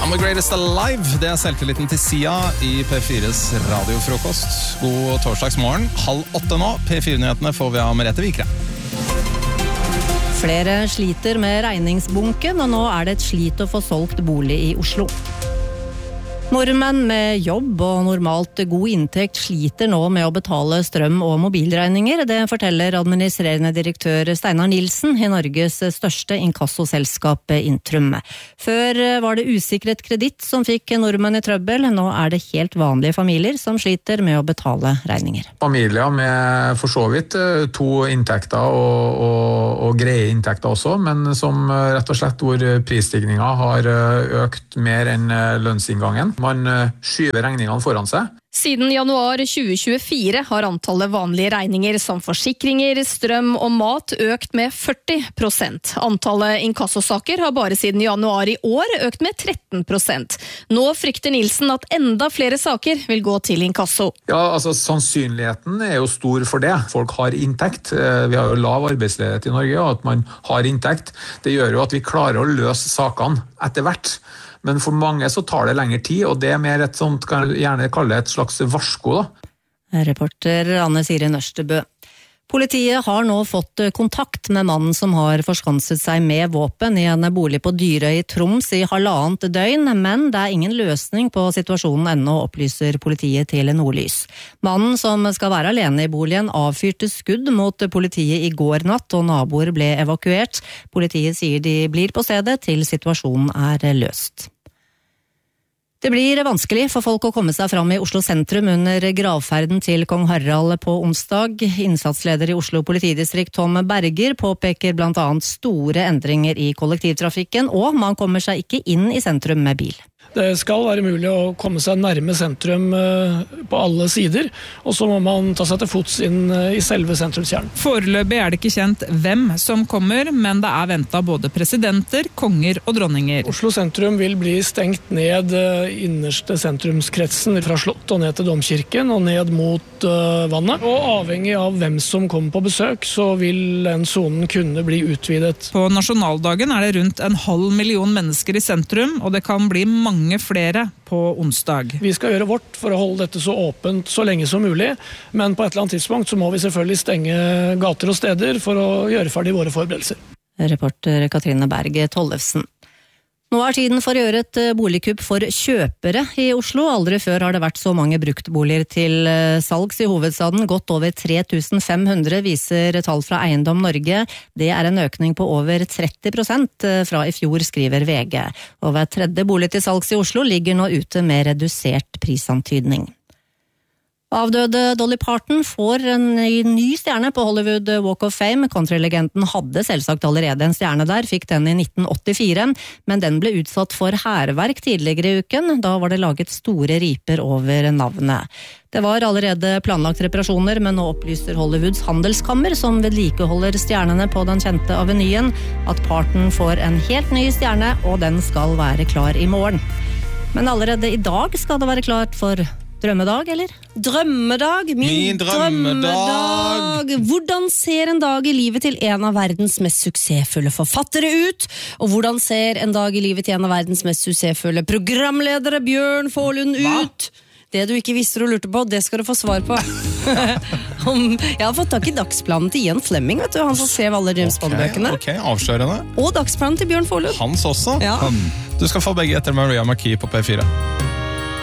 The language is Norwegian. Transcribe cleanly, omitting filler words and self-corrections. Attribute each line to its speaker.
Speaker 1: I'm the greatest alive. Det selvtilliten til Sia I P4s radiofrokost. God torsdagsmorgen, 7:30 nå. P4-nyhetene får vi av Merete Vikre.
Speaker 2: Flere sliter med regningsbunken, og nå det et slit å få solgt bolig I Oslo. Nordmenn med jobb og normalt god inntekt sliter nå med å betale strøm- og mobilregninger. Det forteller administrerende direktør Steinar Nilsen I Norges største inkassoselskap Intrum. Før var det usikret kreditt som fikk nordmenn I trøbbel. Nå det helt vanlige familier som sliter med å betale regninger.
Speaker 3: Familier med for så vidt to inntekter og greie inntekter også, men som rett og slett hvor prisstigningen har økt mer enn lønnsinngangen. Man skyver regningene foran seg.
Speaker 4: Siden januar 2024 har antallet vanlige regninger som forsikringer, strøm og mat økt med 40%. Antallet inkassosaker har bare siden januar I år økt med 13%. Nå frykter Nilsen at enda flere saker vil gå til inkasso.
Speaker 3: Ja, altså sannsynligheten jo stor for det. Folk har inntekt. Vi har jo lav arbeidsledighet I Norge, og at man har inntekt, det gjør jo at vi klarer å løse sakene etter hvert. Men for mange så tar det lengre tid, og det mer et sånt, kan jeg gjerne kalle et slags varsko da.
Speaker 2: Reporter Anne Siri Nørstebø. Politiet har nå fått kontakt med mannen som har forskanset seg med våpen I en bolig på Dyrøy I Troms I 1,5 døgn, men det ingen løsning på situasjonen ennå, opplyser politiet til Nordlys. Mannen som skal være alene I boligen avfyrte skudd mot politiet I går natt, og naboer ble evakuert. Politiet sier de blir på stedet til situasjonen løst. Det blir vanskelig for folk å komme seg fram I Oslo sentrum under gravferden til kong Harald på onsdag. Innsatsleder I Oslo politidistrikt Tom Berger påpeker blant annet store endringer I kollektivtrafikken, og man kommer seg ikke inn I sentrum med bil.
Speaker 5: Det skal være mulig å komme seg nærme sentrum på alle sider, og så må man ta seg til fots inn I selve sentrumskjernen.
Speaker 6: Foreløpig det ikke kjent hvem som kommer, men det ventet både presidenter, konger og dronninger.
Speaker 5: Oslo sentrum vil bli stengt ned innerste sentrumskretsen fra Slott og ned til Domkirken og ned mot vannet. Og avhengig av hvem som kommer på besøk, så vil den zonen kunne bli utvidet.
Speaker 6: På nasjonaldagen det rundt 500,000 mennesker I sentrum, og det kan bli mange flere på onsdag.
Speaker 5: Vi skal gjøre vårt for å holde dette så åpent så lenge som mulig, men på et eller annet tidspunkt så må vi selvfølgelig stenge gater og steder for å gjøre ferdig våre forberedelser.
Speaker 2: Reporter Katrine Berge Tollefsen. Nå tiden for å gjøre et boligkupp for kjøpere I Oslo. Aldri før har det vært så mange bruktboliger til salgs I hovedstaden. Godt over 3500 viser tall fra Eiendom Norge. Det en økning på over 30% fra I fjor, skriver VG. Og hver tredje bolig til salgs I Oslo ligger nå ute med redusert prisantydning. Avdøde Dolly Parton får en ny stjerne på Hollywood Walk of Fame. Countrylegenden hadde selvsagt allerede en stjerne der, fikk den I 1984, men den ble utsatt for hærverk tidligere I uken. Da var det laget store riper over navnet. Det var allerede planlagt reparasjoner, men nå opplyser Hollywoods handelskammer, som vedlikeholder stjernene på den kjente avenyen, at Parton får en helt ny stjerne, og den skal være klar I morgen. Men allerede I dag skal det være klart for drømmedag, eller?
Speaker 7: Drømmedag, min drømmedag. Hvordan ser en dag I livet til en av verdens mest suksessfulle forfattere ut? Og hvordan ser en dag I livet til en av verdens mest suksessfulle programledere, Bjørn Forlund, ut? Det du ikke visste og lurte på, det skal du få svar på. Jeg har fått tak I dagsplanen til Ian Fleming, vet du, han som skrev alle James Bond-bøkene.
Speaker 1: Ok, avslørende.
Speaker 7: Og dagsplanen til Bjørn Forlund.
Speaker 1: Hans også.
Speaker 7: Ja.
Speaker 1: Du skal få begge etter Maria McKee på P4.